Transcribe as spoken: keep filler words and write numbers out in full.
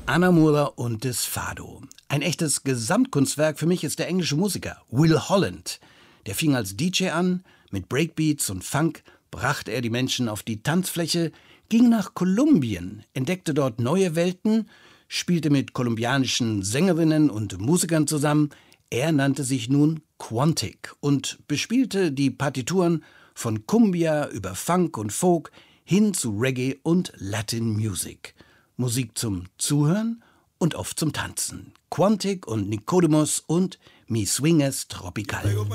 Ana Mura und das Fado. Ein echtes Gesamtkunstwerk für mich ist der englische Musiker Will Holland. Der fing als D J an, mit Breakbeats und Funk brachte er die Menschen auf die Tanzfläche, ging nach Kolumbien, entdeckte dort neue Welten, spielte mit kolumbianischen Sängerinnen und Musikern zusammen. Er nannte sich nun Quantic und bespielte die Partituren von Cumbia über Funk und Folk hin zu Reggae und Latin Music. Musik zum Zuhören und oft zum Tanzen. Quantic und Nicodemus und Mi Swing es Tropical.